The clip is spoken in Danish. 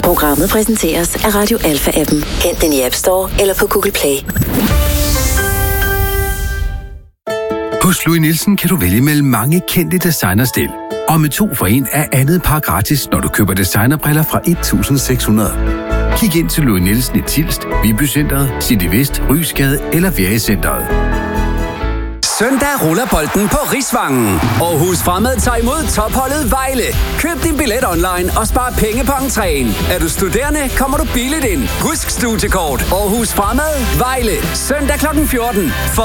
Programmet præsenteres af Radio Alpha-appen. Hent den i App Store eller på Google Play. Hos Louis Nielsen kan du vælge mellem mange kendte designerstil. Og med 2 for 1 er andet par gratis, når du køber designerbriller fra 1.600. Kig ind til Louis Nielsen i Tilst, Viby-centret, City Vest, Rysgade eller Vieri-centret. Søndag ruller bolden på Risvangen. Aarhus Fremad tager imod topholdet Vejle. Køb din billet online og spar penge på entréen. Er du studerende, kommer du billigt ind. Husk studiekort. Aarhus Fremad Vejle. Søndag kl. 14.